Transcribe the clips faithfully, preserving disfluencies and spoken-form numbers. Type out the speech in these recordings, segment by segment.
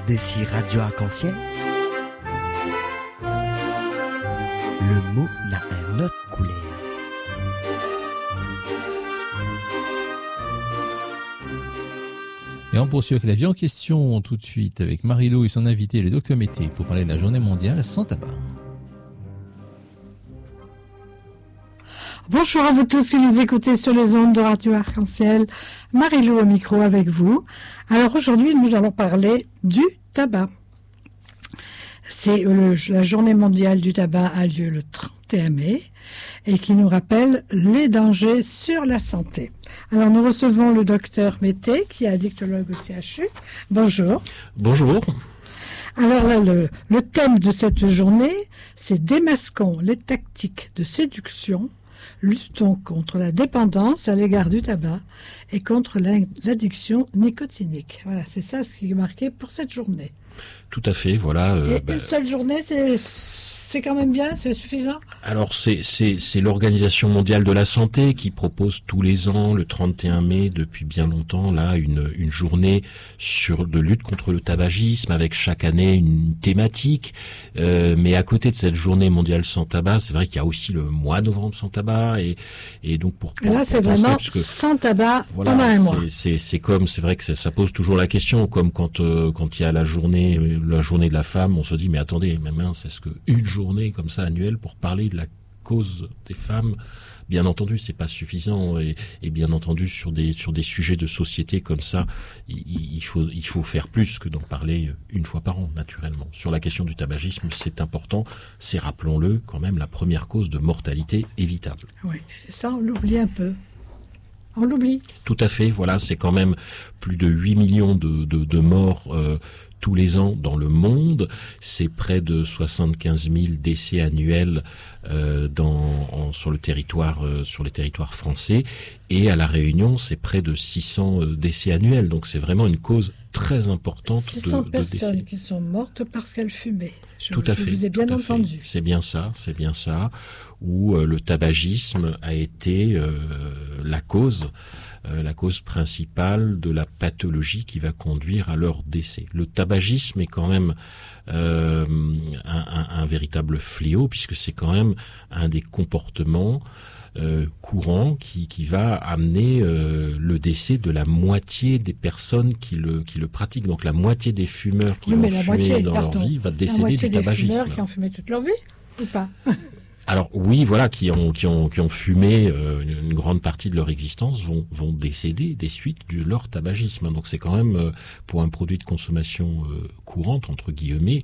R D C Radio Arc-en-Ciel, le mot n'a un autre couleur. Et on poursuit avec la vie en question tout de suite avec Marie-Lou et son invité, le docteur Mété, pour parler de la journée mondiale sans tabac. Bonjour à vous tous qui nous écoutez sur les ondes de Radio Arc-en-Ciel. Marie-Lou au micro avec vous. Alors aujourd'hui, nous allons parler du tabac. C'est le, la journée mondiale du tabac a lieu le trente et un mai et qui nous rappelle les dangers sur la santé. Alors nous recevons le docteur Mété qui est addictologue au C H U. Bonjour. Bonjour. Alors là, le, le thème de cette journée, c'est démasquons les tactiques de séduction, luttons contre la dépendance à l'égard du tabac et contre l'addiction nicotinique. Voilà, c'est ça ce qui est marqué pour cette journée. Tout à fait, voilà. Euh, et bah, une seule journée, c'est... C'est quand même bien, c'est suffisant? Alors, c'est, c'est, c'est l'Organisation mondiale de la santé qui propose tous les ans, le trente et un mai, depuis bien longtemps, là, une, une journée sur de lutte contre le tabagisme, avec chaque année une thématique. Euh, mais à côté de cette journée mondiale sans tabac, c'est vrai qu'il y a aussi le mois de novembre sans tabac, et, et donc pour. Et là, pour c'est penser, vraiment que, sans tabac voilà, pendant un mois. C'est, c'est, c'est comme, c'est vrai que ça, ça pose toujours la question, comme quand euh, quand il y a la journée, la journée de la femme, on se dit mais attendez, mais mince, est-ce que une journée journée comme ça annuelle pour parler de la cause des femmes, bien entendu c'est pas suffisant, et, et bien entendu sur des sur des sujets de société comme ça, il, il faut il faut faire plus que d'en parler une fois par an naturellement. Sur la question du tabagisme, c'est important, c'est, rappelons-le, quand même la première cause de mortalité évitable. Oui, ça on l'oublie un peu. On l'oublie. Tout à fait, voilà, c'est quand même plus de huit millions de de, de morts euh, tous les ans dans le monde, c'est près de soixante-quinze mille décès annuels euh, dans, en, sur le territoire, euh, sur les territoires français, et à La Réunion, c'est près de six cents euh, décès annuels. Donc c'est vraiment une cause très importante six cents de, de personnes décès. Qui sont mortes parce qu'elles fumaient. Je, tout à je fait. vous ai bien entendu. Fait. C'est bien ça, c'est bien ça. Où euh, le tabagisme a été euh, la cause. Euh, la cause principale de la pathologie qui va conduire à leur décès. Le tabagisme est quand même euh, un, un, un véritable fléau, puisque c'est quand même un des comportements euh, courants qui, qui va amener euh, le décès de la moitié des personnes qui le, qui le pratiquent. Donc la moitié des fumeurs qui oui, vont mais la fumer moitié, dans pardon, leur vie va décéder la moitié du tabagisme. Des fumeurs qui ont fumé toute leur vie, ou pas? Alors oui, voilà, qui ont qui ont qui ont fumé euh, une grande partie de leur existence vont vont décéder des suites de leur tabagisme. Donc c'est quand même euh, pour un produit de consommation euh, courante entre guillemets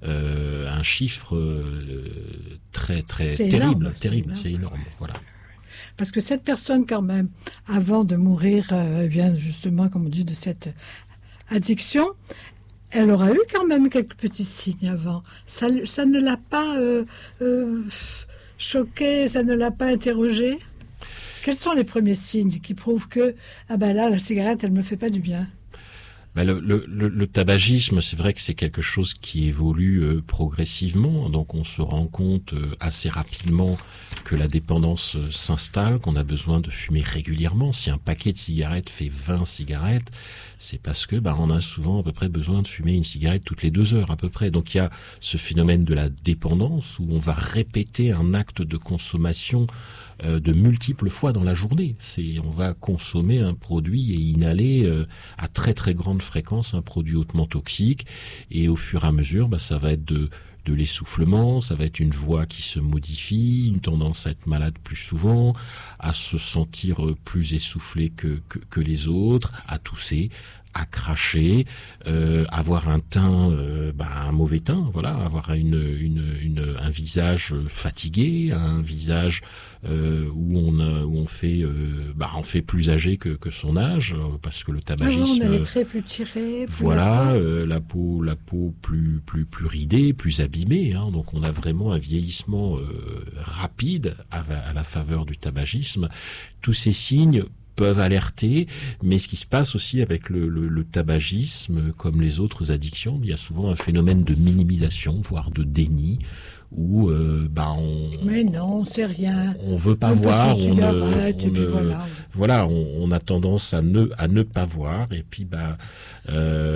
euh, un chiffre euh, très très c'est terrible, énorme, terrible, c'est c'est énorme. énorme, voilà. Parce que cette personne quand même, avant de mourir, euh, vient justement, comme on dit, de cette addiction. Elle aura eu quand même quelques petits signes avant. Ça, ça ne l'a pas euh, euh, choquée, ça ne l'a pas interrogée. Quels sont les premiers signes qui prouvent que ah ben là, la cigarette, elle me fait pas du bien? Ben le, le, le, le tabagisme, c'est vrai que c'est quelque chose qui évolue euh, progressivement. Donc on se rend compte euh, assez rapidement que la dépendance euh, s'installe, qu'on a besoin de fumer régulièrement. Si un paquet de cigarettes fait vingt cigarettes, c'est parce que ben, on a souvent à peu près besoin de fumer une cigarette toutes les deux heures à peu près. Donc il y a ce phénomène de la dépendance où on va répéter un acte de consommation euh, de multiples fois dans la journée. C'est, on va consommer un produit et inhaler euh, à très très grande fréquence un produit hautement toxique, et au fur et à mesure, ben, ça va être de de l'essoufflement, ça va être une voix qui se modifie, une tendance à être malade plus souvent, à se sentir plus essoufflé que, que, que les autres, à tousser, à cracher, euh, avoir un teint, euh, bah, un mauvais teint, voilà, avoir une, une, une, un visage fatigué, un visage euh, où on où on fait, euh, bah, on fait plus âgé que, que son âge, parce que le tabagisme. Ah, on a les traits plus tirés. Plus voilà, euh, la peau, la peau plus plus plus ridée, plus abîmée. Hein, donc on a vraiment un vieillissement euh, rapide à, à la faveur du tabagisme. Tous ces signes peuvent alerter, mais ce qui se passe aussi avec le, le, le tabagisme, comme les autres addictions, il y a souvent un phénomène de minimisation, voire de déni, où euh, bah on mais non, c'est rien. On veut pas un voir, on ne, on ne voilà, voilà, on, on a tendance à ne à ne pas voir, et puis bah euh,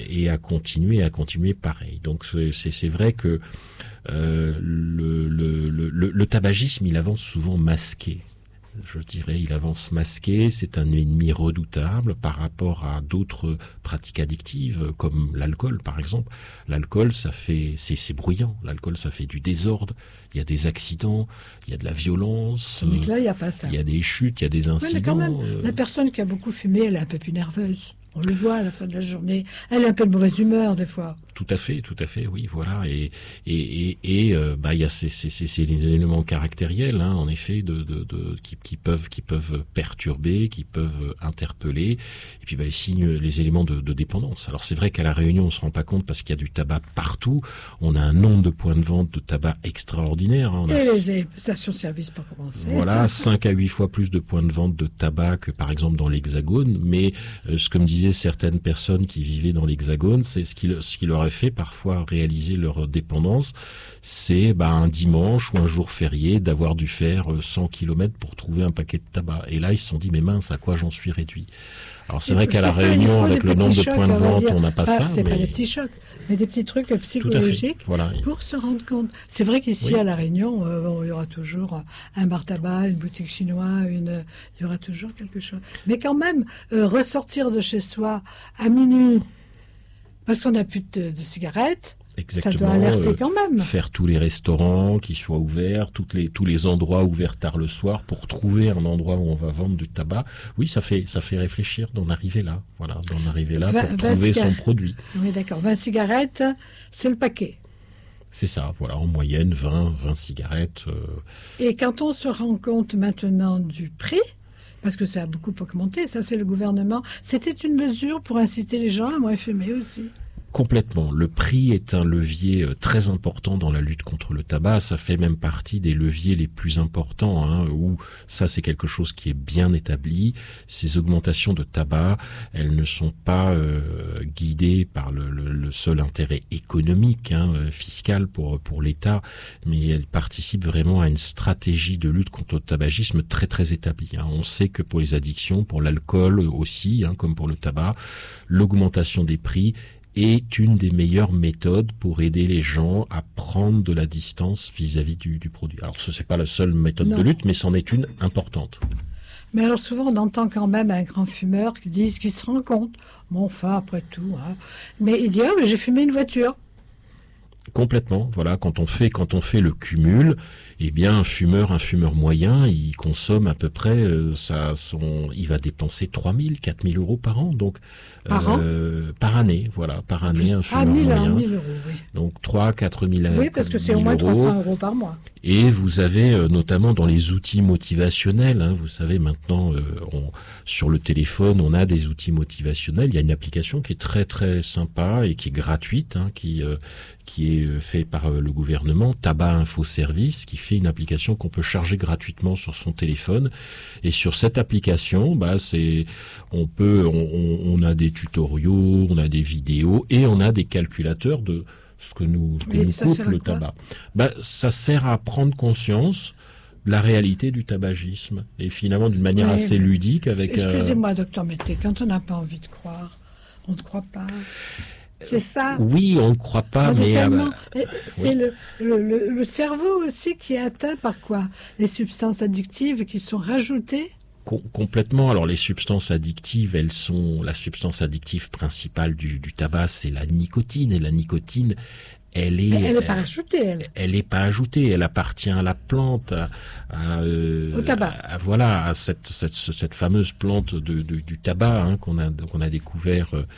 et à continuer, à continuer pareil. Donc c'est, c'est vrai que euh, le, le, le, le tabagisme, il avance souvent masqué. Je dirais, il avance masqué, c'est un ennemi redoutable par rapport à d'autres pratiques addictives, comme l'alcool, par exemple. L'alcool, ça fait, c'est, c'est bruyant. L'alcool, ça fait du désordre. Il y a des accidents, il y a de la violence. Mais là, il n'y a pas ça. Il y a des chutes, il y a des incidents. Oui, mais quand même, euh... la personne qui a beaucoup fumé, elle est un peu plus nerveuse. On le voit à la fin de la journée. Elle est un peu de mauvaise humeur, des fois. Tout à fait, tout à fait, oui, voilà. Et et et, et euh, bah il y a ces ces ces, ces éléments caractériels, hein, en effet, de de, de qui, qui peuvent qui peuvent perturber, qui peuvent interpeller. Et puis bah, les signes, les éléments de, de dépendance. Alors c'est vrai qu'à la Réunion, on se rend pas compte parce qu'il y a du tabac partout. On a un nombre de points de vente de tabac extraordinaire. Hein. On et a... les stations-service pour commencer. Voilà, cinq à huit fois plus de points de vente de tabac que par exemple dans l'Hexagone. Mais euh, ce que me disaient certaines personnes qui vivaient dans l'Hexagone, c'est ce qui ce qui leur a fait parfois réaliser leur dépendance, c'est bah, un dimanche ou un jour férié d'avoir dû faire cent kilomètres pour trouver un paquet de tabac. Et là, ils se sont dit, mais mince, à quoi j'en suis réduit? Alors c'est et vrai qu'à la Réunion, avec le nombre de points de vente, on n'a pas ça. C'est mais... pas des petits chocs, mais des petits trucs psychologiques voilà. pour se rendre compte. C'est vrai qu'ici, oui. à la Réunion, euh, bon, il y aura toujours un bar tabac, une boutique chinoise, une... il y aura toujours quelque chose. Mais quand même, euh, ressortir de chez soi à minuit, parce qu'on n'a plus de, de cigarettes, exactement, ça doit alerter quand même. Euh, faire tous les restaurants qui soient ouverts, toutes les, tous les endroits ouverts tard le soir pour trouver un endroit où on va vendre du tabac. Oui, ça fait, ça fait réfléchir d'en arriver là. Voilà, d'en arriver là vingt, pour trouver son produit. Oui, d'accord. vingt cigarettes, c'est le paquet. C'est ça, voilà, en moyenne, vingt, vingt cigarettes. Euh... Et quand on se rend compte maintenant du prix, parce que ça a beaucoup augmenté, ça c'est le gouvernement, c'était une mesure pour inciter les gens à moins fumer aussi. Complètement. Le prix est un levier très important dans la lutte contre le tabac. Ça fait même partie des leviers les plus importants, hein, où ça c'est quelque chose qui est bien établi. Ces augmentations de tabac, elles ne sont pas euh, guidées par le, le, le seul intérêt économique, hein, fiscal pour pour l'État, mais elles participent vraiment à une stratégie de lutte contre le tabagisme très très établie. Hein. On sait que pour les addictions, pour l'alcool aussi, hein, comme pour le tabac, l'augmentation des prix est une des meilleures méthodes pour aider les gens à prendre de la distance vis-à-vis du, du produit. Alors, ce n'est pas la seule méthode non. de lutte, mais c'en est une importante. Mais alors, souvent, on entend quand même un grand fumeur qui dit qu'il se rend compte. Bon, enfin, après tout. Hein. Mais il dit, ah, mais j'ai fumé une voiture. Complètement. Voilà, quand on fait, quand on fait le cumul, eh bien, un fumeur, un fumeur moyen, il consomme à peu près, euh, ça, son, il va dépenser trois mille, quatre mille euros par an. Donc, par, euh, par année, voilà, par année, un fumeur ah, mille, moyen. mille euros, oui. Donc, trois, quatre mille euros. Oui, parce que c'est au moins trois cents euros par mois. Et vous avez, euh, notamment dans les outils motivationnels, hein, vous savez, maintenant, euh, on, sur le téléphone, on a des outils motivationnels. Il y a une application qui est très, très sympa et qui est gratuite, hein, qui, euh, qui est fait par le gouvernement, Tabac Info Service, qui fait une application qu'on peut charger gratuitement sur son téléphone. Et sur cette application, bah, c'est, on peut, on, on a des tutoriaux, on a des vidéos et on a des calculateurs de ce que nous, ce que nous coûte le tabac. Bah, ça sert à prendre conscience de la réalité du tabagisme et finalement d'une manière oui, assez ludique avec. Excusez-moi, euh... docteur Mété, quand on n'a pas envie de croire, on ne croit pas. C'est ça. Oui, on ne croit pas, mais... Tellement, euh, c'est oui. le, le, le cerveau aussi qui est atteint par quoi? Les substances addictives qui sont rajoutées? Com- complètement. Alors les substances addictives, elles sont... La substance addictive principale du, du tabac, c'est la nicotine. Et la nicotine, elle est... Mais elle n'est pas ajoutée, elle. Elle n'est pas ajoutée. Elle appartient à la plante, à, à, euh, au tabac. À, à, voilà, à cette, cette, cette fameuse plante de, de, du tabac hein, qu'on a, qu'on a découvert... Euh,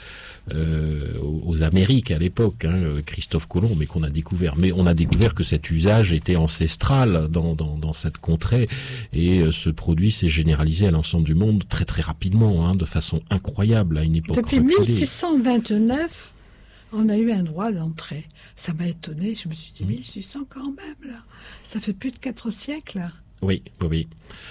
Euh, aux Amériques à l'époque, hein, Christophe Colomb, mais qu'on a découvert. Mais on a découvert que cet usage était ancestral dans, dans, dans cette contrée et euh, ce produit s'est généralisé à l'ensemble du monde très très rapidement, hein, de façon incroyable à une époque Depuis reculée. mille six cent vingt-neuf, on a eu un droit d'entrée. Ça m'a étonné, je me suis dit, mmh. mille six cents quand même, là. Ça fait plus de quatre siècles, là. Oui, oui, oui.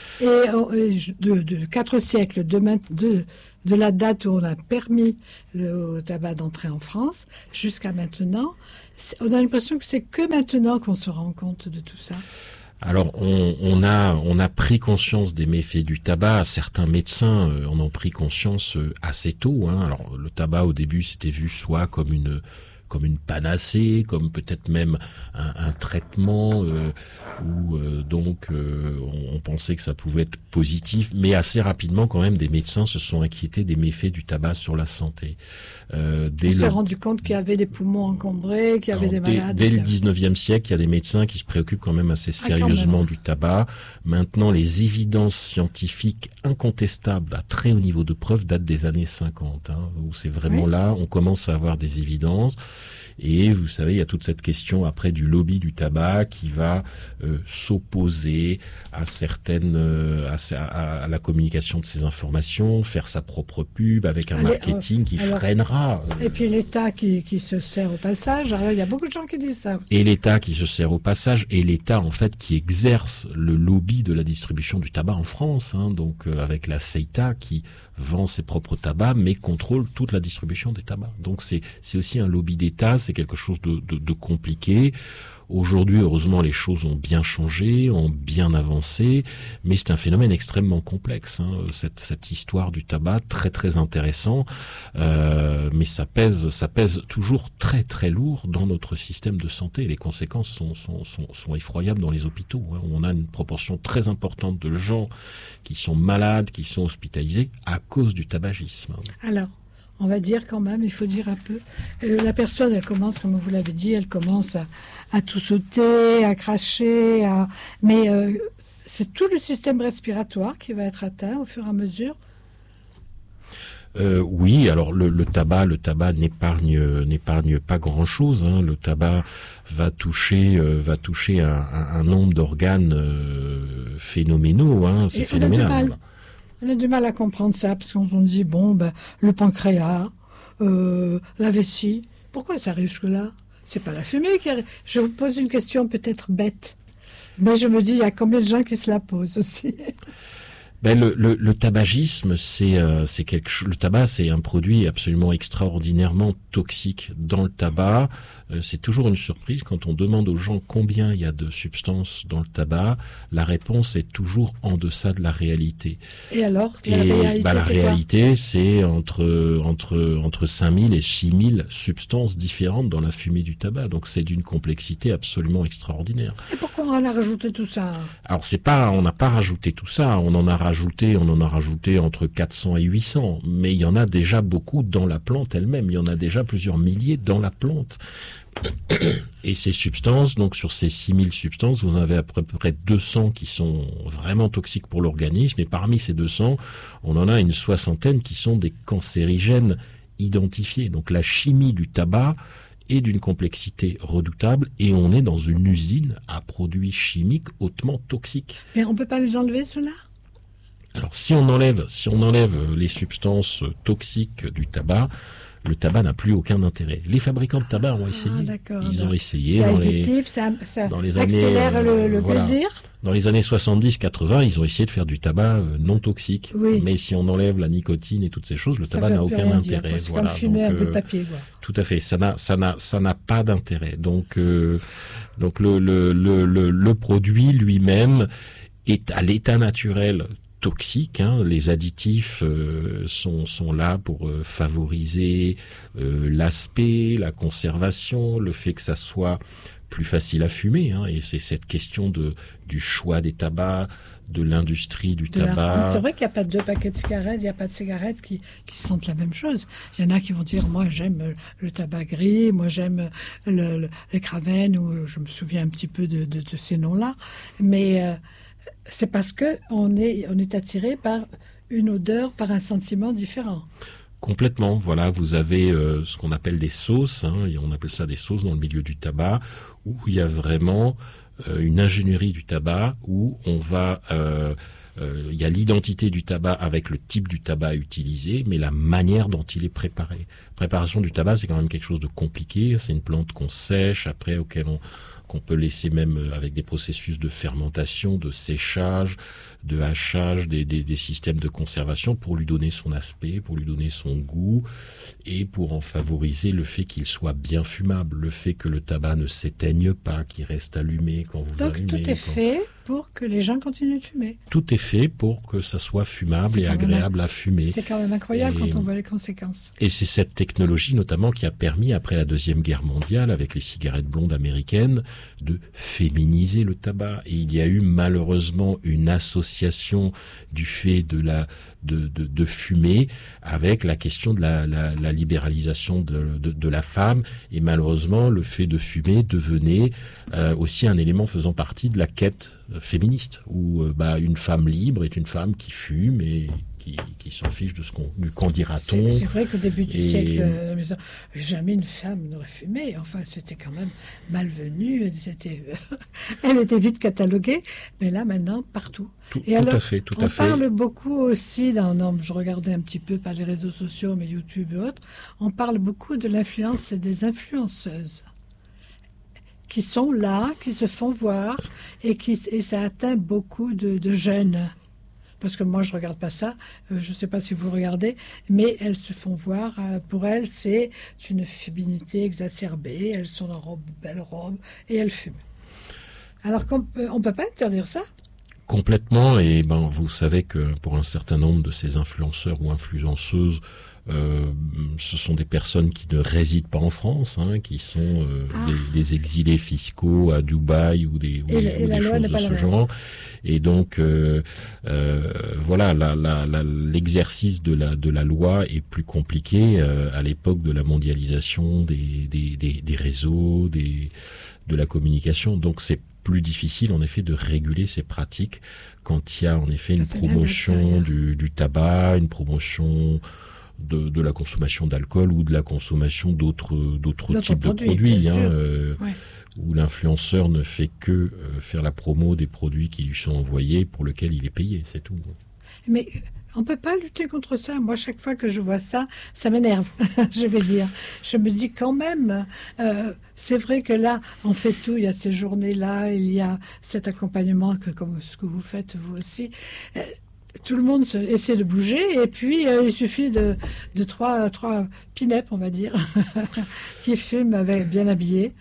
Et de, de quatre siècles, de, de, de la date où on a permis le tabac d'entrer en France, jusqu'à maintenant, on a l'impression que c'est que maintenant qu'on se rend compte de tout ça. Alors, on, on a on a pris conscience des méfaits du tabac. Certains médecins euh, en ont pris conscience euh, assez tôt. Hein. Alors, le tabac au début, c'était vu soit comme une comme une panacée, comme peut-être même un, un traitement euh, où euh, donc euh, on, on pensait que ça pouvait être positif, mais assez rapidement quand même des médecins se sont inquiétés des méfaits du tabac sur la santé. Euh, dès on le... s'est rendu compte qu'il y avait des poumons encombrés, qu'il y avait Alors, des malades. Dès, dès le dix-neuvième siècle, il y a des médecins qui se préoccupent quand même assez sérieusement ah, du tabac. Maintenant, les évidences scientifiques incontestables à très haut niveau de preuve datent des années cinquante, hein, où c'est vraiment oui. là, on commence à avoir des évidences. Et vous savez, il y a toute cette question après du lobby du tabac qui va euh, s'opposer à certaines, euh, à, à la communication de ces informations, faire sa propre pub avec un Allez, marketing euh, qui alors, freinera. Et puis l'État qui, qui se sert au passage. Alors, il y a beaucoup de gens qui disent ça aussi. Et l'État qui se sert au passage, et l'État en fait qui exerce le lobby de la distribution du tabac en France. Hein, donc euh, avec la CEITA qui vend ses propres tabacs, mais contrôle toute la distribution des tabacs. Donc c'est c'est aussi un lobby d'État, c'est quelque chose de, de, de compliqué. Aujourd'hui, heureusement, les choses ont bien changé, ont bien avancé, mais c'est un phénomène extrêmement complexe, hein, cette, cette histoire du tabac, très très intéressant, euh, mais ça pèse, ça pèse toujours très très lourd dans notre système de santé. Les conséquences sont, sont, sont, sont effroyables dans les hôpitaux, hein. On a une proportion très importante de gens qui sont malades, qui sont hospitalisés à cause du tabagisme. Alors, on va dire quand même, il faut dire un peu, euh, la personne, elle commence, comme vous l'avez dit, elle commence à, à tout sauter, à cracher, à... mais euh, c'est tout le système respiratoire qui va être atteint au fur et à mesure. Euh, oui, alors le, le tabac, le tabac n'épargne, n'épargne pas grand-chose. Hein. Le tabac va toucher, euh, va toucher un, un, un nombre d'organes euh, phénoménaux. Hein. C'est et phénoménal. On a du mal à comprendre ça, parce qu'on se dit, bon, ben, le pancréas, euh, la vessie, pourquoi ça arrive jusque-là? C'est pas la fumée qui arrive. Je vous pose une question peut-être bête, mais je me dis, il y a combien de gens qui se la posent aussi? Ben le, le, le tabagisme, c'est euh, c'est quelque chose. Le tabac, c'est un produit absolument extraordinairement toxique. Dans le tabac, euh, c'est toujours une surprise quand on demande aux gens combien il y a de substances dans le tabac. La réponse est toujours en deçà de la réalité. Et alors, la et, réalité, bah, la c'est réalité, c'est entre entre entre cinq mille et six mille substances différentes dans la fumée du tabac. Donc c'est d'une complexité absolument extraordinaire. Et pourquoi on a rajouté tout ça? Alors c'est pas, on n'a pas rajouté tout ça. On en a rajouté, on en a rajouté entre quatre cents et huit cents, mais il y en a déjà beaucoup dans la plante elle-même. Il y en a déjà plusieurs milliers dans la plante. Et ces substances, donc sur ces six mille substances, vous en avez à peu près deux cents qui sont vraiment toxiques pour l'organisme, et parmi ces deux cents, on en a une soixantaine qui sont des cancérigènes identifiés. Donc la chimie du tabac est d'une complexité redoutable, et on est dans une usine à produits chimiques hautement toxiques. Mais on peut pas les enlever, ceux-là ? Alors si on enlève, si on enlève les substances toxiques du tabac, le tabac n'a plus aucun intérêt. Les fabricants de tabac ont essayé. Ah, Ils ont essayé. C'est dans additif, les, ça, ça dans les accélère années, le, le euh, voilà. plaisir. Dans les années soixante-dix quatre-vingts, ils ont essayé de faire du tabac euh, non toxique. Oui. Mais si on enlève la nicotine et toutes ces choses, le ça tabac n'a aucun intérêt. Dire, c'est voilà. comme fumer donc, un peu de euh, papier. Quoi. Tout à fait. Ça n'a, ça n'a, ça n'a pas d'intérêt. Donc, euh, donc le, le, le, le, le produit lui-même est à l'état naturel toxique, hein. Les additifs euh, sont sont là pour euh, favoriser euh, l'aspect, la conservation, le fait que ça soit plus facile à fumer, hein. Et c'est cette question de du choix des tabacs, de l'industrie du de tabac. C'est vrai qu'il n'y a pas deux paquets de cigarettes, il n'y a pas de cigarettes qui qui sentent la même chose. Il y en a qui vont dire moi j'aime le tabac gris, moi j'aime le, le, les Craven, ou je me souviens un petit peu de de, de ces noms-là, mais euh, c'est parce que on est on est attiré par une odeur, par un sentiment différent. Complètement. Voilà, vous avez euh, ce qu'on appelle des sauces, hein, et on appelle ça des sauces dans le milieu du tabac, où il y a vraiment euh, une ingénierie du tabac, où on va euh, euh, il y a l'identité du tabac avec le type du tabac utilisé, mais la manière dont il est préparé. préparation du tabac, c'est quand même quelque chose de compliqué. C'est une plante qu'on sèche, après auquel on qu'on peut laisser même avec des processus de fermentation, de séchage, de hachage, des, des, des systèmes de conservation pour lui donner son aspect, pour lui donner son goût et pour en favoriser le fait qu'il soit bien fumable, le fait que le tabac ne s'éteigne pas, qu'il reste allumé quand vous Donc allumez. tout est quand... fait pour que les gens continuent de fumer. Tout est fait pour que ça soit fumable C'est et quand même agréable un- à fumer. C'est quand même incroyable Et- quand on voit les conséquences. Et c'est cette technologie notamment qui a permis, après la Deuxième Guerre mondiale, avec les cigarettes blondes américaines, de féminiser le tabac. Et il y a eu malheureusement une association du fait de la de, de, de fumer avec la question de la, la, la libéralisation de, de, de la femme. Et malheureusement, le fait de fumer devenait euh, aussi un élément faisant partie de la quête féministe, où euh, bah, une femme libre est une femme qui fume et qui, qui s'en fiche de ce qu'on, du qu'en dira-t-on. C'est c'est vrai qu'au début du Et- siècle, euh, mais ça, jamais une femme n'aurait fumé. Enfin, c'était quand même malvenu. C'était, elle était vite cataloguée. Mais là, maintenant, partout. Tout, Et tout alors, à fait, tout on à fait. parle beaucoup aussi, dans, non, je regardais un petit peu par les réseaux sociaux, mais YouTube et autres, on parle beaucoup de l'influence des influenceuses qui sont là, qui se font voir, et, qui, et ça atteint beaucoup de, de jeunes. Parce que moi, je regarde pas ça, euh, je sais pas si vous regardez, mais elles se font voir. euh, pour elles, c'est une féminité exacerbée, elles sont en robe, belle robe, et elles fument. Alors qu'on peut, on peut pas interdire ça. Complètement, et ben vous savez que pour un certain nombre de ces influenceurs ou influenceuses, euh, ce sont des personnes qui ne résident pas en France, hein, qui sont euh, Ah. des, des exilés fiscaux à Dubaï ou des, ou, Et la- et ou la des loi choses n'est de pas ce la même. genre. Et donc, euh, euh, voilà, la, la, la, l'exercice de la, de la loi est plus compliqué euh, à l'époque de la mondialisation des, des, des, des réseaux, des, de la communication. Donc, c'est plus difficile en effet de réguler ces pratiques quand il y a en effet une Ça, c'est bien promotion d'extérieur. du, du tabac, une promotion de, de la consommation d'alcool ou de la consommation d'autres d'autres D'autres types produits, de produits, bien hein, sûr. euh, Ouais. où l'influenceur ne fait que euh, faire la promo des produits qui lui sont envoyés pour lesquels il est payé, c'est tout. Mais on peut pas lutter contre ça. Moi, chaque fois que je vois ça, ça m'énerve, je vais dire. Je me dis quand même, euh, c'est vrai que là, on fait tout. Il y a ces journées-là, il y a cet accompagnement que, comme ce que vous faites vous aussi. Euh, tout le monde se, essaie de bouger et puis euh, il suffit de, de trois, trois pinèpes, on va dire, qui fument avec, bien habillés.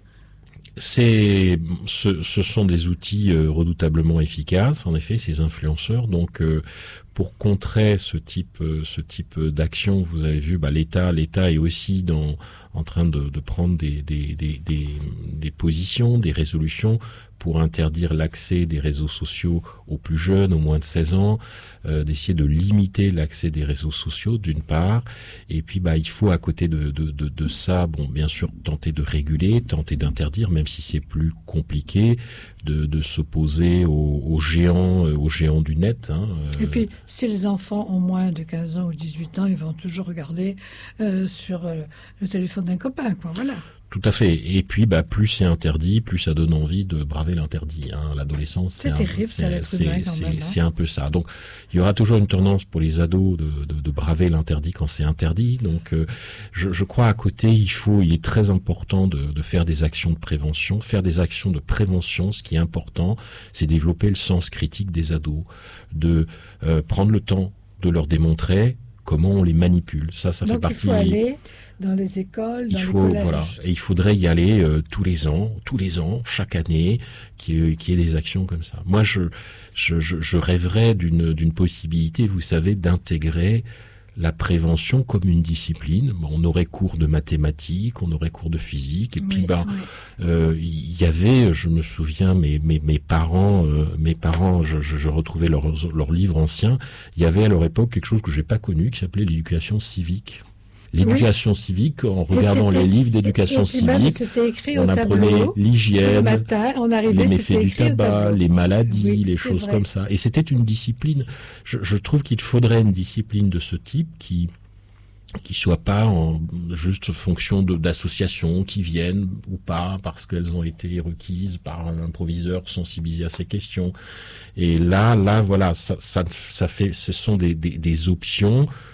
C'est, ce, ce sont des outils euh, redoutablement efficaces, en effet, ces influenceurs. Donc, euh, pour contrer ce type, euh, ce type d'action, vous avez vu, bah, l'État, l'État est aussi dans, en train de, de prendre des, des, des, des, des positions, des résolutions pour interdire l'accès des réseaux sociaux aux plus jeunes, aux moins de seize ans, euh, d'essayer de limiter l'accès des réseaux sociaux d'une part, et puis bah il faut à côté de, de, de, de ça, bon bien sûr tenter de réguler, tenter d'interdire, même si c'est plus compliqué, de, de s'opposer aux, aux géants, euh, aux géants du net. Hein, euh, Et puis, si les enfants ont moins de quinze ans ou dix-huit ans, ils vont toujours regarder euh, sur euh, le téléphone d'un copain, quoi. Voilà. Tout à fait. Et puis, bah, plus c'est interdit, plus ça donne envie de braver l'interdit. Hein. L'adolescence, C'est un- terrible, ça, l'être c'est- humain, quand c'est- même, hein. c'est un peu ça. Donc, il y aura toujours une tendance pour les ados de, de, de braver l'interdit quand c'est interdit. Donc, euh, je, je crois à côté, il faut, il est très important de, de faire des actions de prévention. Faire des actions de prévention, ce qui est important, c'est développer le sens critique des ados, de euh, prendre le temps de leur démontrer comment on les manipule. Ça, ça fait Donc, il partie. faut aller dans les écoles, dans Il les faut, collèges. voilà, et il faudrait y aller euh, tous les ans, tous les ans, chaque année, qu'il y ait des actions comme ça. Moi, je, je, je, je rêverais d'une, d'une possibilité, vous savez, d'intégrer la prévention comme une discipline. Bon, on aurait cours de mathématiques, on aurait cours de physique, et puis Oui, bah, oui. euh, il y avait, je me souviens, mes mes, mes parents, euh, mes parents, je, je, je retrouvais leurs leurs livres anciens. Il y avait à leur époque quelque chose que j'ai pas connu, qui s'appelait l'éducation civique. L'éducation civique, en regardant c'était- les livres d'éducation Et- et même, civique, c'était écrit on au apprenait tableau. Le l'hygiène, matin, on les arrivait, méfaits c'était du écrit au tabac, tableau. les maladies, Oui, les c'est choses vrai. comme ça. Et c'était une discipline. Je, je trouve qu'il faudrait une discipline de ce type qui qui soit pas en juste fonction de d'associations qui viennent ou pas parce qu'elles ont été requises par un proviseur sensibilisé à ces questions. Et là, là, voilà, ça, ça, ça fait, ce sont des, des, des options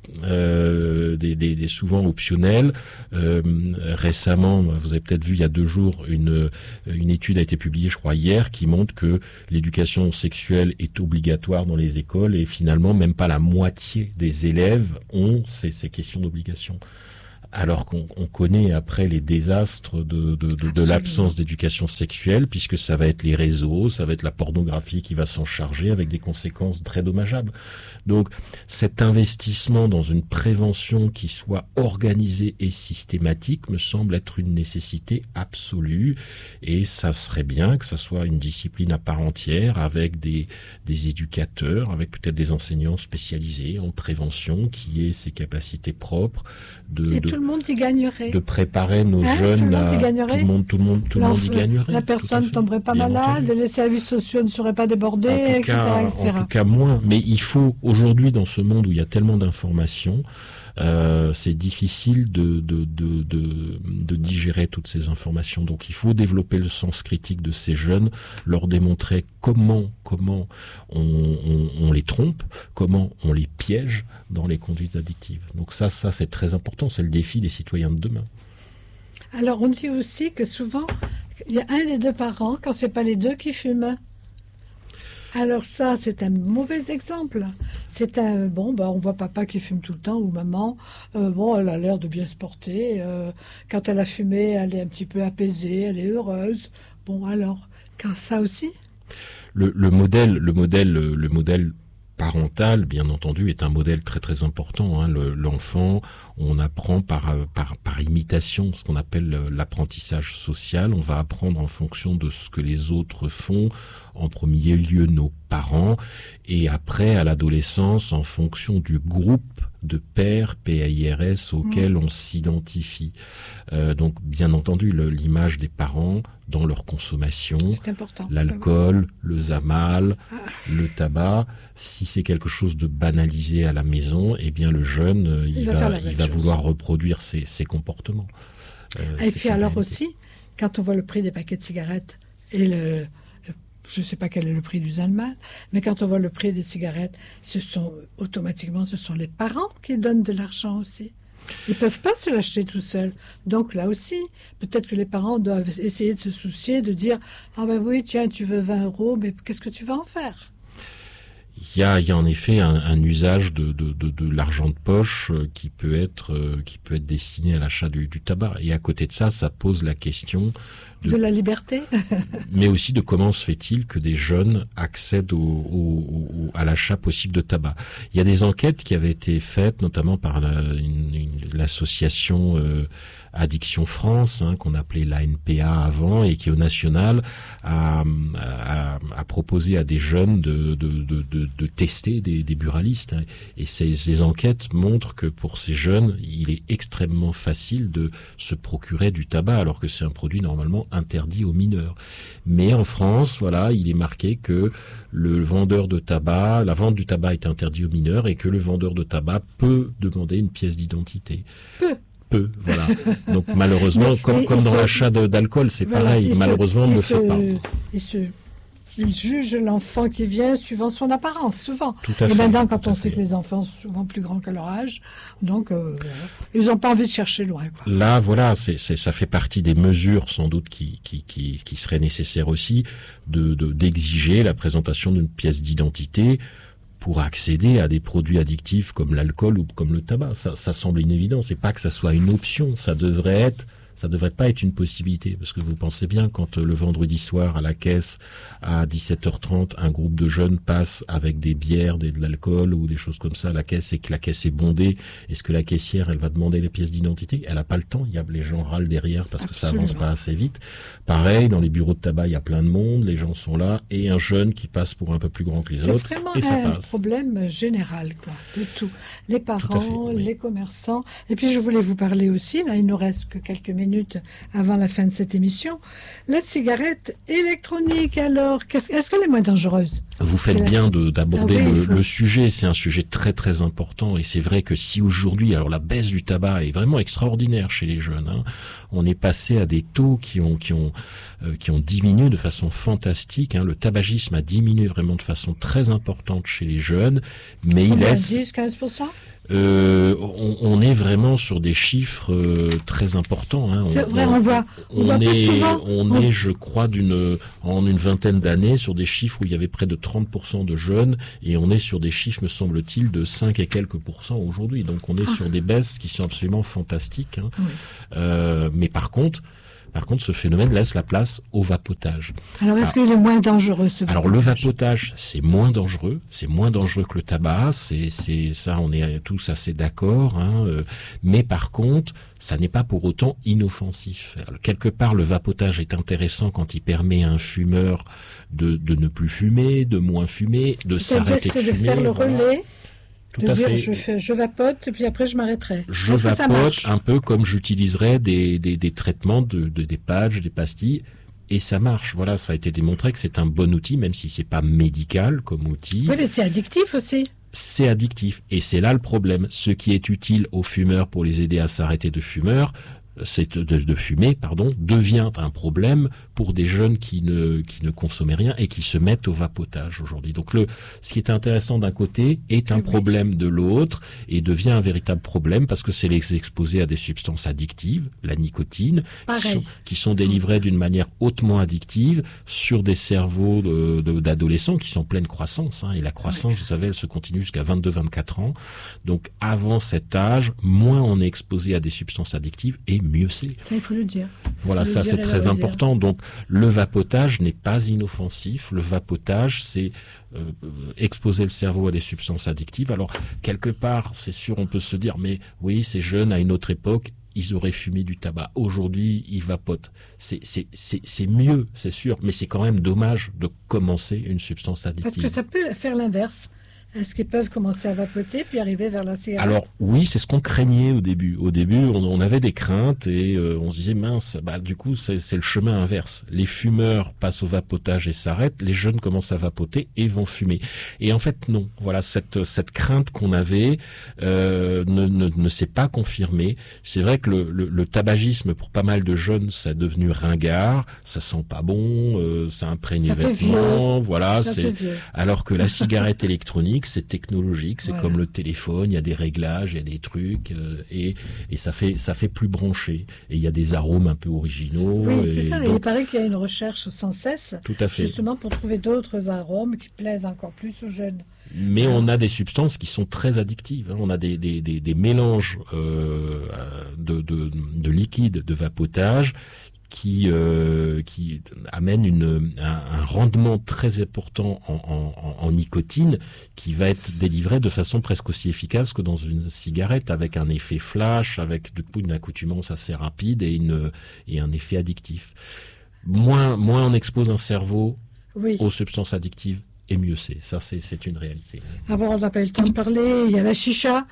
euh, des, des, des souvent optionnels. Euh, récemment, vous avez peut-être vu il y a deux jours, une, une étude a été publiée, je crois hier, qui montre que l'éducation sexuelle est obligatoire dans les écoles et finalement même pas la moitié des élèves ont ces, ces questions d'obligation. Alors qu'on on connaît après les désastres de, de, de, de l'absence d'éducation sexuelle, puisque ça va être les réseaux, ça va être la pornographie qui va s'en charger avec des conséquences très dommageables. Donc cet investissement dans une prévention qui soit organisée et systématique me semble être une nécessité absolue, et ça serait bien que ça soit une discipline à part entière avec des, des éducateurs, avec peut-être des enseignants spécialisés en prévention qui aient ces capacités propres de... Et de tout le monde y gagnerait. de préparer nos hein, jeunes tout le monde à y gagnerait. tout le monde, tout le monde, tout le monde y gagnerait. La personne ne tomberait pas Bien malade, entendu. les services sociaux ne seraient pas débordés, En tout, et cetera, cas, et cetera. en tout cas, moins. Mais il faut, aujourd'hui, dans ce monde où il y a tellement d'informations, euh, c'est difficile de, de, de, de, de digérer toutes ces informations. Donc, il faut développer le sens critique de ces jeunes, leur démontrer comment, comment on, on, on les trompe, comment on les piège dans les conduites addictives. Donc ça, ça, c'est très important. C'est le défi des citoyens de demain. Alors, on dit aussi que souvent, il y a un des deux parents, quand c'est pas les deux, qui fument. Alors ça, c'est un mauvais exemple. C'est un bon, bah on voit papa qui fume tout le temps ou maman. Euh, bon, elle a l'air de bien se porter. Euh, quand elle a fumé, elle est un petit peu apaisée, elle est heureuse. Bon, alors, quand ça aussi. Le, le modèle, le modèle, le modèle parental, bien entendu, est un modèle très très important. Hein. Le, l'enfant, on apprend par, par, par imitation, ce qu'on appelle l'apprentissage social. On va apprendre en fonction de ce que les autres font, en premier lieu nos parents, et après, à l'adolescence, en fonction du groupe de pairs, P A I R S, auquel mmh. on s'identifie. Euh, donc, bien entendu, le, l'image des parents dans leur consommation, c'est important. L'alcool, le zamal, ah. le tabac. Si c'est quelque chose de banalisé à la maison, eh bien le jeune, euh, il, il va, va il va vouloir reproduire ces, ces comportements. Euh, et puis alors réalité. Aussi, quand on voit le prix des paquets de cigarettes et le je ne sais pas quel est le prix du Zalmal, mais quand on voit le prix des cigarettes, ce sont automatiquement, ce sont les parents qui donnent de l'argent aussi. Ils ne peuvent pas se l'acheter tout seuls. Donc là aussi, peut-être que les parents doivent essayer de se soucier, de dire « Ah ben oui, tiens, tu veux vingt euros, mais qu'est-ce que tu vas en faire ?» Il y a, il y a en effet un, un usage de, de, de, de l'argent de poche qui peut être, qui peut être destiné à l'achat du, du tabac. Et à côté de ça, ça pose la question de, de la liberté, mais aussi de comment se fait-il que des jeunes accèdent au, au, au, à l'achat possible de tabac. Il y a des enquêtes qui avaient été faites, notamment par la, une, une, l'association euh, Addiction France, hein, qu'on appelait l'A N P A avant, et qui au national a, a, a proposé à des jeunes de, de, de, de, de tester des, des buralistes. Hein. Et ces, ces enquêtes montrent que pour ces jeunes, il est extrêmement facile de se procurer du tabac, alors que c'est un produit normalement interdit aux mineurs. Mais en France, voilà, il est marqué que le vendeur de tabac, la vente du tabac est interdite aux mineurs, et que le vendeur de tabac peut demander une pièce d'identité. Peut. Peu, voilà. Donc malheureusement, comme, et, comme et dans se, l'achat de, d'alcool, c'est voilà, pareil. Malheureusement, on ne le fait pas. Il, se, il juge l'enfant qui vient suivant son apparence, souvent. Tout à et fait, maintenant, quand on fait. sait que les enfants sont souvent plus grands que leur âge, donc euh, ils n'ont pas envie de chercher loin. Quoi. Là, voilà, c'est, c'est, ça fait partie des mesures sans doute qui, qui, qui, qui seraient nécessaires aussi de, de, d'exiger la présentation d'une pièce d'identité pour accéder à des produits addictifs comme l'alcool ou comme le tabac. Ça, ça semble une évidence. Et pas que ça soit une option. Ça devrait être, ça devrait pas être une possibilité. Parce que vous pensez bien, quand le vendredi soir à la caisse, à dix-sept heures trente, un groupe de jeunes passe avec des bières, des, de l'alcool ou des choses comme ça à la caisse, et que la caisse est bondée, est-ce que la caissière, elle va demander les pièces d'identité? Elle a pas le temps. Il y a, les gens râlent derrière parce Absolument. que ça avance pas assez vite. Pareil, dans les bureaux de tabac, il y a plein de monde, les gens sont là, et un jeune qui passe pour un peu plus grand que les c'est autres. C'est vraiment et ça un passe. problème général, quoi, de tout. Les parents, tout fait, oui. les commerçants. Et puis, je voulais vous parler aussi, là, il nous reste que quelques minutes avant la fin de cette émission. La cigarette électronique, alors, est-ce qu'elle est moins dangereuse? Vous faites c'est bien la... de, d'aborder ah oui, le, faut... le sujet. C'est un sujet très très important, et c'est vrai que si aujourd'hui, alors la baisse du tabac est vraiment extraordinaire chez les jeunes. Hein. On est passé à des taux qui ont qui ont euh, qui ont diminué de façon fantastique. Hein. Le tabagisme a diminué vraiment de façon très importante chez les jeunes, mais Combien, il laisse dix à quinze pour cent Euh, on, on est vraiment sur des chiffres euh, très importants. Hein. C'est on, vrai, on, on voit, on, on voit est, plus souvent. On on... est, je crois, d'une en une vingtaine d'années sur des chiffres où il y avait près de trente pour cent de jeunes, et on est sur des chiffres, me semble-t-il, de cinq et quelques pourcents aujourd'hui. Donc on est ah. sur des baisses qui sont absolument fantastiques. Hein. Oui. Euh, mais par contre, Par contre, ce phénomène laisse la place au vapotage. Alors, est-ce qu'il est moins dangereux, ce vapotage ? Alors, le vapotage, c'est moins dangereux. C'est moins dangereux que le tabac. C'est, c'est ça, on est tous assez d'accord. Hein, euh, mais par contre, ça n'est pas pour autant inoffensif. Alors, quelque part, le vapotage est intéressant quand il permet à un fumeur de, de ne plus fumer, de moins fumer, de s'arrêter de fumer. C'est de faire le relais. Voilà. Tout de à dire fait. Je, fais, je vapote et puis après je m'arrêterai. Je Est-ce vapote un peu comme j'utiliserais des, des, des traitements de, de des patchs, des pastilles, et ça marche. Voilà, ça a été démontré que c'est un bon outil, même si c'est pas médical comme outil. Oui, mais c'est addictif aussi. C'est addictif, et c'est là le problème. Ce qui est utile aux fumeurs pour les aider à s'arrêter de fumeur, c'est de, de fumer, pardon, devient un problème pour des jeunes qui ne qui ne consommaient rien et qui se mettent au vapotage aujourd'hui. Donc le ce qui est intéressant d'un côté est un oui, problème oui. de l'autre, et devient un véritable problème parce que c'est les exposer à des substances addictives, la nicotine, qui sont, qui sont délivrées d'une manière hautement addictive sur des cerveaux de, de, d'adolescents qui sont en pleine croissance. Hein, et la croissance, oui. vous savez, elle se continue jusqu'à vingt-deux à vingt-quatre ans. Donc avant cet âge, moins on est exposé à des substances addictives et mieux c'est. Ça, il faut le dire. Voilà, ça c'est très important. Donc, le vapotage n'est pas inoffensif. Le vapotage, c'est euh, exposer le cerveau à des substances addictives. Alors, quelque part, c'est sûr, on peut se dire, mais oui, ces jeunes, à une autre époque, ils auraient fumé du tabac. Aujourd'hui, ils vapotent. C'est, c'est, c'est, c'est mieux, c'est sûr, mais c'est quand même dommage de commencer une substance addictive. Parce que ça peut faire l'inverse. Est-ce qu'ils peuvent commencer à vapoter puis arriver vers la cigarette ? Alors oui, c'est ce qu'on craignait au début. Au début, on, on avait des craintes et euh, on se disait mince, bah du coup c'est, c'est le chemin inverse. Les fumeurs passent au vapotage et s'arrêtent, les jeunes commencent à vapoter et vont fumer. Et en fait non. Voilà, cette cette crainte qu'on avait euh, ne, ne ne s'est pas confirmée. C'est vrai que le, le, le tabagisme pour pas mal de jeunes, ça est devenu ringard, ça sent pas bon, euh, ça imprègne les vêtements, voilà. Ça c'est alors que la cigarette électronique, c'est technologique, c'est voilà. Comme le téléphone, il y a des réglages, il y a des trucs, euh, et, et ça fait ça fait plus branché. Et il y a des arômes un peu originaux. Oui, et c'est ça. Donc... Et il paraît qu'il y a une recherche sans cesse, tout à fait. Justement pour trouver d'autres arômes qui plaisent encore plus aux jeunes. Mais on a des substances qui sont très addictives. Hein. On a des, des, des, des mélanges euh, de, de, de liquides de vapotage qui euh, qui amène une un, un rendement très important en, en, en nicotine qui va être délivré de façon presque aussi efficace que dans une cigarette, avec un effet flash, avec du coup une accoutumance assez rapide et une et un effet addictif. Moins moins on expose un cerveau oui. aux substances addictives, et mieux c'est. Ça c'est c'est une réalité. Ah bon, on n'a pas eu le temps de parler. Il y a la chicha.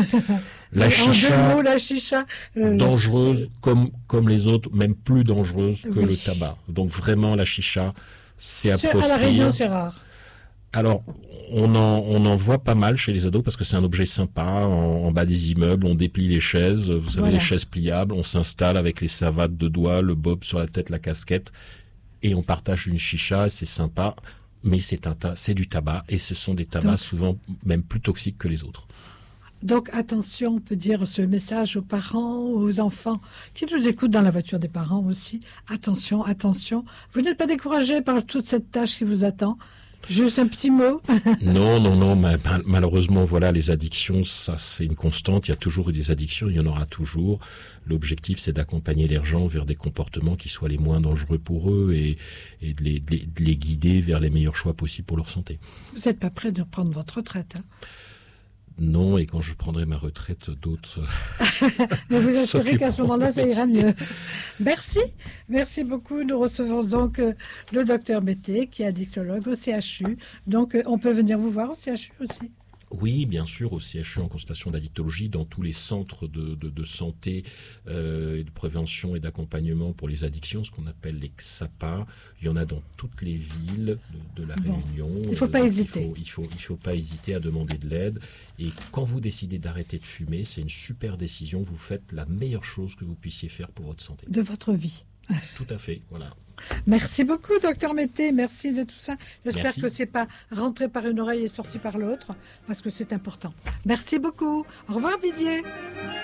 La chicha, mots, la chicha euh, dangereuse comme comme les autres, même plus dangereuse que oui. le tabac. Donc vraiment la chicha, c'est à proscrire. À la Réunion, c'est rare. Alors on en on en voit pas mal chez les ados parce que c'est un objet sympa. En, en bas des immeubles, on déplie les chaises, vous savez, voilà. Les chaises pliables, on s'installe avec les savates de doigts, le bob sur la tête, la casquette, et on partage une chicha. C'est sympa, mais c'est un ta- c'est du tabac, et ce sont des tabacs Donc, souvent même plus toxiques que les autres. Donc attention, on peut dire ce message aux parents, aux enfants qui nous écoutent dans la voiture des parents aussi. Attention, attention. Vous n'êtes pas découragés par toute cette tâche qui vous attend. Juste un petit mot. Non, non, non. Mais malheureusement, voilà, les addictions, ça c'est une constante. Il y a toujours eu des addictions, il y en aura toujours. L'objectif, c'est d'accompagner les gens vers des comportements qui soient les moins dangereux pour eux et, et de, les, de, les, de les guider vers les meilleurs choix possibles pour leur santé. Vous n'êtes pas prêt de prendre votre retraite, hein ? Non, et quand je prendrai ma retraite, d'autres... Mais vous espérez qu'à ce moment-là, ça ira mieux. Merci. Merci beaucoup. Nous recevons donc euh, le docteur Bété, qui est addictologue au C H U. Donc, euh, on peut venir vous voir au C H U aussi. Oui, bien sûr, au C H U en consultation d'addictologie, dans tous les centres de, de, de santé, euh, et de prévention et d'accompagnement pour les addictions, ce qu'on appelle les X A P A. Il y en a dans toutes les villes de, de la bon. Réunion. Il ne faut pas euh, hésiter. Il faut, il faut, il faut pas hésiter à demander de l'aide. Et quand vous décidez d'arrêter de fumer, c'est une super décision. Vous faites la meilleure chose que vous puissiez faire pour votre santé. De votre vie. Tout à fait, voilà. Merci beaucoup, docteur Mété. Merci de tout ça. J'espère Merci. que c'est pas rentré par une oreille et sorti par l'autre, parce que c'est important. Merci beaucoup. Au revoir, Didier.